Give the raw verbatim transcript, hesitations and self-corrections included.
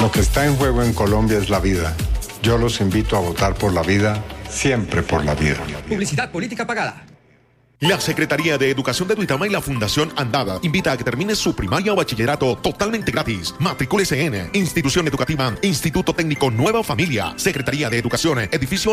Lo que está en juego en Colombia es la vida. Yo los invito a votar por la vida, siempre por la vida. Publicidad política pagada. La Secretaría de Educación de Duitama y la Fundación Andada invita a que termine su primaria o bachillerato totalmente gratis. Matricúlese en Institución Educativa Instituto Técnico Nueva Familia. Secretaría de Educación, edificio